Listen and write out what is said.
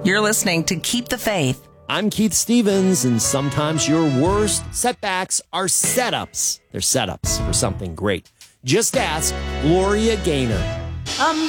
You're listening to Keep the Faith. I'm Keith Stevens, and sometimes your worst setbacks are setups. They're setups for something great. Just ask Gloria Gaynor.